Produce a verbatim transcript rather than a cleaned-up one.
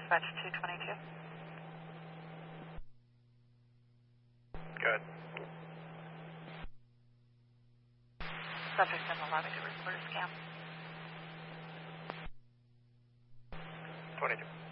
Dispatch two twenty-two. Good. Subject in the lobby to report a scam. twenty-two.